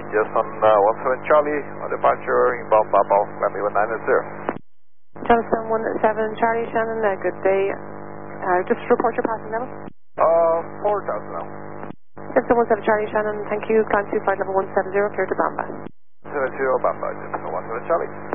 just on 17 Charlie, on departure, inbound Papa, runway 19 0. Jonathan 17 Charlie, Shannon, good day. Just report your passing level. 4,000 now. Jonathan 17 Charlie, Shannon, thank you. Climb to flight level 170, clear to Bamba. 70 Bamba, just 17 Charlie.